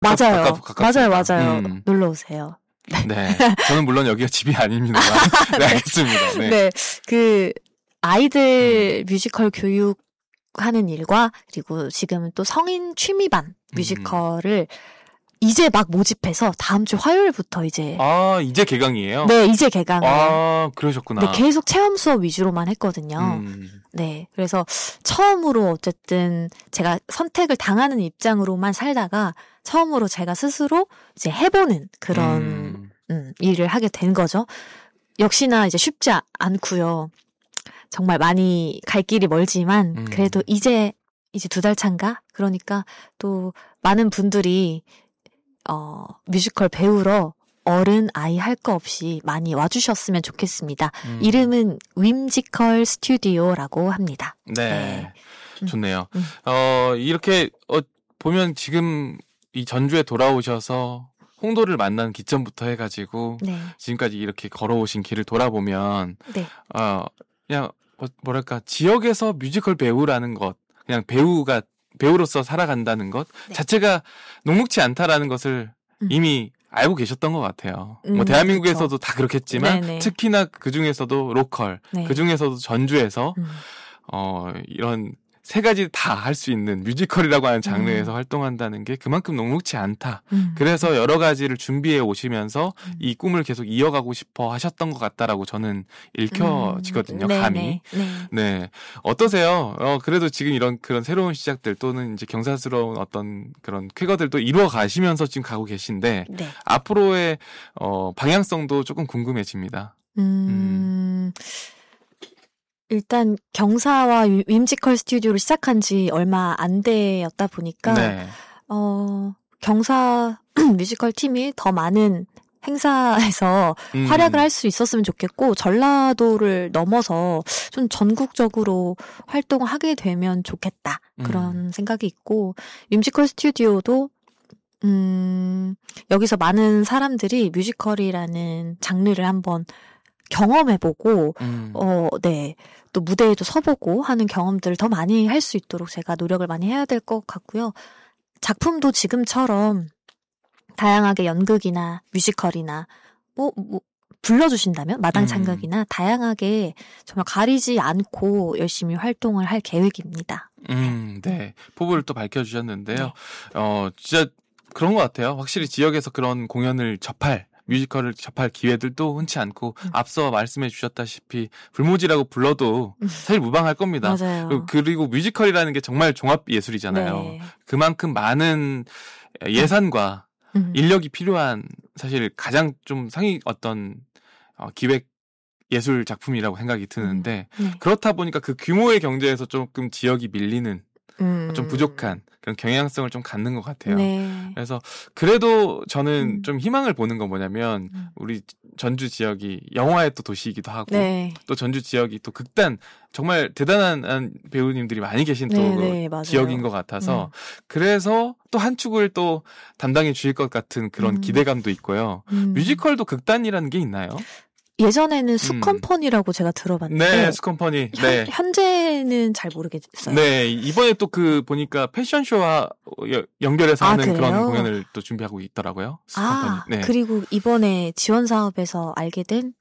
맞아요. 가깝습니다. 맞아요. 놀러 오세요. 네. 저는 물론 여기가 집이 아닙니다만. 네, 알겠습니다. 네. 네. 그 아이들 뮤지컬 교육하는 일과 그리고 지금은 또 성인 취미반 뮤지컬을 이제 막 모집해서 다음 주 화요일부터 이제. 이제 개강이에요? 네, 이제 개강이에요. 그러셨구나. 네, 계속 체험 수업 위주로만 했거든요. 네, 그래서 처음으로 어쨌든 제가 선택을 당하는 입장으로만 살다가 처음으로 제가 스스로 이제 해보는 그런 일을 하게 된 거죠. 역시나 이제 쉽지 않고요. 정말 많이 갈 길이 멀지만 그래도 이제 2달 차인가? 그러니까 또 많은 분들이 뮤지컬 배우러 어른, 아이 할 거 없이 많이 와주셨으면 좋겠습니다. 이름은 윰지컬 스튜디오라고 합니다. 네. 좋네요. 이렇게, 보면 지금 이 전주에 돌아오셔서 홍도를 만난 기점부터 해가지고, 네. 지금까지 이렇게 걸어오신 길을 돌아보면, 네. 그냥, 뭐랄까, 지역에서 뮤지컬 배우라는 것, 그냥 배우로서 살아간다는 것 네. 자체가 녹록치 않다라는 것을 이미 알고 계셨던 것 같아요. 뭐 대한민국에서도 그쵸. 다 그렇겠지만 네네. 특히나 그 중에서도 로컬, 네. 그 중에서도 전주에서 이런 세 가지 다 할 수 있는 뮤지컬이라고 하는 장르에서 활동한다는 게 그만큼 녹록치 않다. 그래서 여러 가지를 준비해 오시면서 이 꿈을 계속 이어가고 싶어 하셨던 것 같다라고 저는 읽혀지거든요. 감이. 네. 어떠세요? 그래도 지금 이런 그런 새로운 시작들 또는 이제 경사스러운 어떤 그런 쾌거들도 이루어 가시면서 지금 가고 계신데 네. 앞으로의 방향성도 조금 궁금해집니다. 일단 경사와 윰지컬 스튜디오를 시작한 지 얼마 안 되었다 보니까 네. 경사 뮤지컬 팀이 더 많은 행사에서 활약을 할 수 있었으면 좋겠고 전라도를 넘어서 좀 전국적으로 활동을 하게 되면 좋겠다 그런 생각이 있고 윰지컬 스튜디오도 여기서 많은 사람들이 뮤지컬이라는 장르를 한번 경험해보고 네. 또 무대에도 서보고 하는 경험들을 더 많이 할 수 있도록 제가 노력을 많이 해야 될 것 같고요. 작품도 지금처럼 다양하게 연극이나 뮤지컬이나 뭐 불러주신다면 마당 참극이나 다양하게 정말 가리지 않고 열심히 활동을 할 계획입니다. 네. 포부를 또 밝혀주셨는데요. 네. 진짜 그런 것 같아요. 확실히 지역에서 그런 공연을 뮤지컬을 접할 기회들도 흔치 않고 앞서 말씀해 주셨다시피 불모지라고 불러도 사실 무방할 겁니다. 맞아요. 그리고 뮤지컬이라는 게 정말 종합 예술이잖아요. 네. 그만큼 많은 예산과 인력이 필요한 사실 가장 좀 상위 어떤 기획 예술 작품이라고 생각이 드는데 네. 그렇다 보니까 그 규모의 경제에서 조금 지역이 밀리는 좀 부족한 그런 경향성을 좀 갖는 것 같아요. 네. 그래서 그래도 저는 좀 희망을 보는 건 뭐냐면 우리 전주 지역이 영화의 또 도시이기도 하고 네. 또 전주 지역이 또 극단 정말 대단한 배우님들이 많이 계신 또 네, 지역인 것 같아서 그래서 또 한 축을 또 담당해 주실 것 같은 그런 기대감도 있고요. 뮤지컬도 극단이라는 게 있나요? 예전에는 수컴퍼니라고 제가 들어봤는데 네, 수컴퍼니. 네. 현재는 잘 모르겠어요. 네, 이번에 또 그보니까 패션쇼와 연결해서 하는 그래요? 그런 공연을 또 준비하고 있더라고요. 수컴퍼니. 네. 그리고 이번에 지원 사업에서 알게 된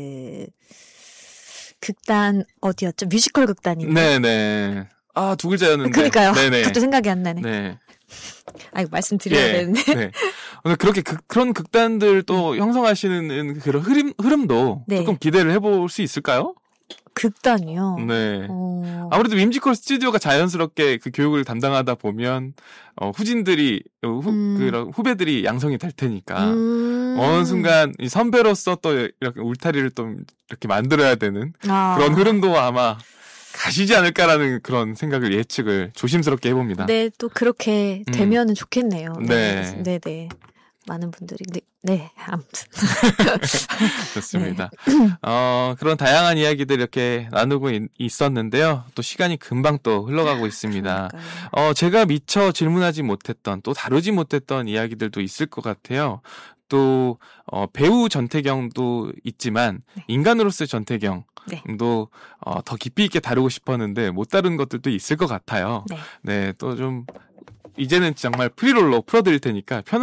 극단 어디였죠? 뮤지컬 극단인데. 네네. 두 글자였는데. 그러니까요. 네네. 갑자기 생각이 안 나네. 네. 말씀드려야 되는데. 네. 그렇게 그런 극단들 또 형성하시는 그런 흐름도 네. 조금 기대를 해볼 수 있을까요? 극단이요? 네. 아무래도 윰지컬 스튜디오가 자연스럽게 그 교육을 담당하다 보면, 후진들이, 그런 후배들이 양성이 될 테니까, 어느 순간 이 선배로서 또 이렇게 울타리를 또 이렇게 만들어야 되는 그런 흐름도 아마 가시지 않을까라는 그런 생각을 예측을 조심스럽게 해봅니다. 네, 또 그렇게 되면은 좋겠네요. 네. 네네. 많은 분들이, 네, 아무튼. 좋습니다. 네. 그런 다양한 이야기들 이렇게 나누고 있었는데요. 또 시간이 금방 또 흘러가고 있습니다. 제가 미처 질문하지 못했던, 또 다루지 못했던 이야기들도 있을 것 같아요. 또, 배우 전태경도 있지만, 네. 인간으로서의 전태경도 네. 더 깊이 있게 다루고 싶었는데, 못 다룬 것들도 있을 것 같아요. 네. 네, 또 좀, 이제는 정말 프리롤로 풀어드릴 테니까